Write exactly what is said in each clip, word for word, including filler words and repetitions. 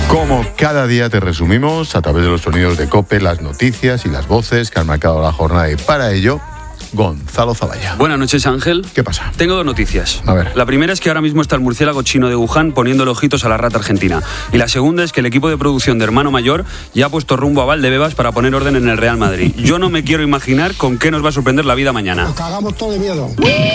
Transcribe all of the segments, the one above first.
Como cada día te resumimos a través de los sonidos de COPE, las noticias y las voces que han marcado la jornada, y para ello, Gonzalo Zavalla. Buenas noches, Ángel. ¿Qué pasa? Tengo dos noticias. A ver. La primera es que ahora mismo está el murciélago chino de Wuhan poniéndole ojitos a la rata argentina. Y la segunda es que el equipo de producción de Hermano Mayor ya ha puesto rumbo a Valdebebas para poner orden en el Real Madrid. Yo no me quiero imaginar con qué nos va a sorprender la vida mañana. Nos cagamos todo de miedo.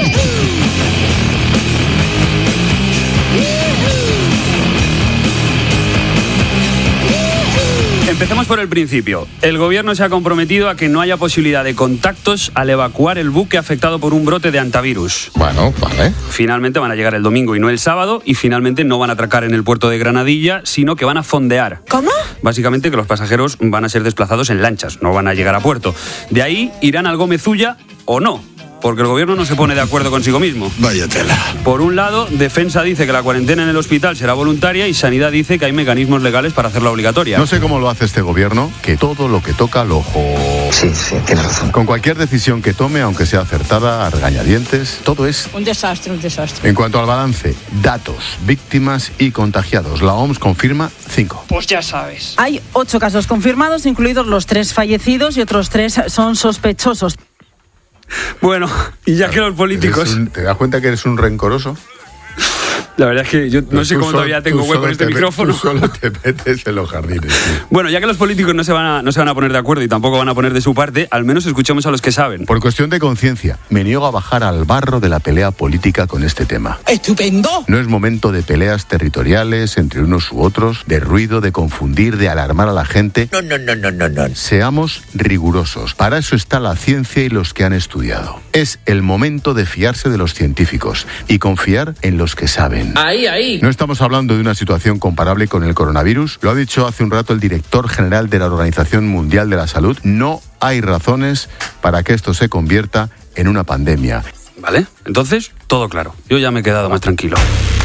Empecemos por el principio. El gobierno se ha comprometido a que no haya posibilidad de contactos al evacuar el buque afectado por un brote de antivirus. Bueno, vale. Finalmente van a llegar el domingo y no el sábado, y finalmente no van a atracar en el puerto de Granadilla, sino que van a fondear. ¿Cómo? Básicamente que los pasajeros van a ser desplazados en lanchas, no van a llegar a puerto. De ahí irán al Gómez Ulla o no, porque el gobierno no se pone de acuerdo consigo mismo. Vaya tela. Por un lado, Defensa dice que la cuarentena en el hospital será voluntaria y Sanidad dice que hay mecanismos legales para hacerla obligatoria. No sé cómo lo hace este gobierno, que todo lo que toca lo ojo. Sí, sí, tiene razón. Con cualquier decisión que tome, aunque sea acertada, a regañadientes, todo es... Un desastre, un desastre. En cuanto al balance, datos, víctimas y contagiados, la O M S confirma cinco. Pues ya sabes. Hay ocho casos confirmados, incluidos los tres fallecidos, y otros tres son sospechosos. Bueno, y ya que los políticos... Un, ¿Te das cuenta que eres un rencoroso? La verdad es que yo no sé cómo solo, todavía tengo hueco en este te, micrófono. Tú solo te metes en los jardines. Tío. Bueno, ya que los políticos no se, van a, no se van a poner de acuerdo y tampoco van a poner de su parte, al menos escuchemos a los que saben. Por cuestión de conciencia, me niego a bajar al barro de la pelea política con este tema. ¡Estupendo! No es momento de peleas territoriales entre unos u otros, de ruido, de confundir, de alarmar a la gente. No, no, no, no, no, no. Seamos rigurosos. Para eso está la ciencia y los que han estudiado. Es el momento de fiarse de los científicos y confiar en los que saben. Ahí, ahí. No estamos hablando de una situación comparable con el coronavirus. Lo ha dicho hace un rato el director general de la Organización Mundial de la Salud. No hay razones para que esto se convierta en una pandemia. ¿Vale? Entonces, todo claro. Yo ya me he quedado más tranquilo.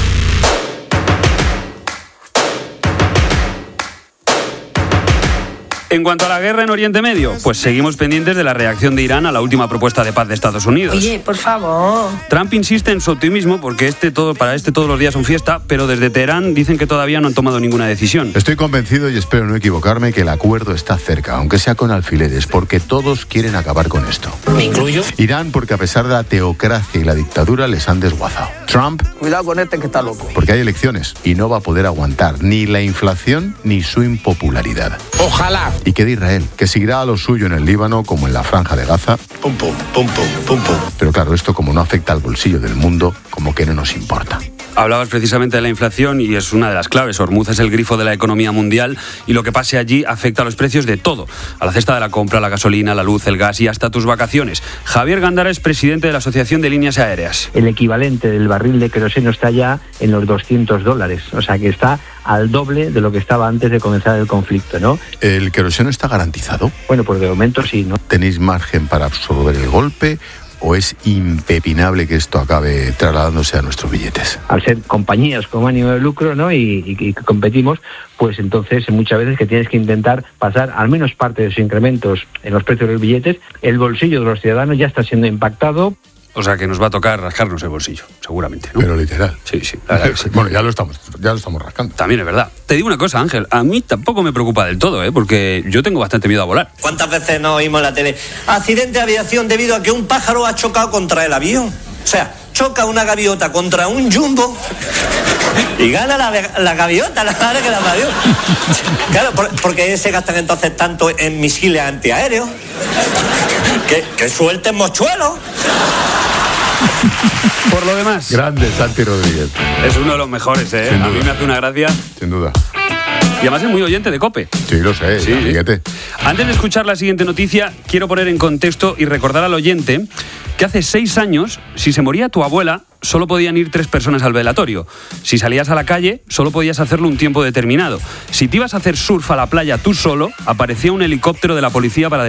En cuanto a la guerra en Oriente Medio, pues seguimos pendientes de la reacción de Irán a la última propuesta de paz de Estados Unidos. Oye, por favor. Trump insiste en su optimismo porque este todo, para este todos los días son fiesta, pero desde Teherán dicen que todavía no han tomado ninguna decisión. Estoy convencido y espero no equivocarme que el acuerdo está cerca, aunque sea con alfileres, porque todos quieren acabar con esto. ¿Me incluyo? Irán porque a pesar de la teocracia y la dictadura les han desguazado. Trump, Cuidado con este que está loco. porque hay elecciones y no va a poder aguantar ni la inflación ni su impopularidad. Ojalá. Y que de Israel, que seguirá a lo suyo en el Líbano como en la Franja de Gaza. Pum, pum, pum, pum, pum, pum. Pero claro, esto como no afecta al bolsillo del mundo, como que no nos importa. Hablabas precisamente de la inflación y es una de las claves. Hormuz es el grifo de la economía mundial y lo que pase allí afecta a los precios de todo. A la cesta de la compra, la gasolina, la luz, el gas y hasta tus vacaciones. Javier Gándara es presidente de la Asociación de Líneas Aéreas. El equivalente del barril de queroseno está ya en los doscientos dólares. O sea que está al doble de lo que estaba antes de comenzar el conflicto, ¿no? ¿El queroseno está garantizado? Bueno, pues de momento sí, ¿no? ¿Tenéis margen para absorber el golpe o es impepinable que esto acabe trasladándose a nuestros billetes? Al ser compañías con ánimo de lucro, ¿no? Y, y, y competimos, pues entonces muchas veces que tienes que intentar pasar al menos parte de esos incrementos en los precios de los billetes. El bolsillo de los ciudadanos ya está siendo impactado. O sea que nos va a tocar rascarnos el bolsillo, seguramente, ¿no? Pero literal. Sí, sí, la verdad que sí. Bueno, ya lo estamos, ya lo estamos rascando. También es verdad. Te digo una cosa, Ángel, a mí tampoco me preocupa del todo, ¿eh? Porque yo tengo bastante miedo a volar. ¿Cuántas veces nos oímos en la tele? Accidente de aviación debido a que un pájaro ha chocado contra el avión. O sea, choca una gaviota contra un jumbo y gana la, la gaviota, la gana que la avión. Claro, por, porque se gastan entonces tanto en misiles antiaéreos. Que, que suelten mochuelos. Por lo demás, Grande Santi Rodríguez. es uno de los mejores, ¿eh? Sin A mí duda. me hace una gracia. Sin duda. Y además es muy oyente de COPE. Sí, lo sé, Sí, amiguete. Antes de escuchar la siguiente noticia, quiero poner en contexto y recordar al oyente que hace seis años, si se moría tu abuela, solo podían ir tres personas al velatorio. Si salías a la calle, solo podías hacerlo un tiempo determinado. Si te ibas a hacer surf a la playa tú solo, aparecía un helicóptero de la policía para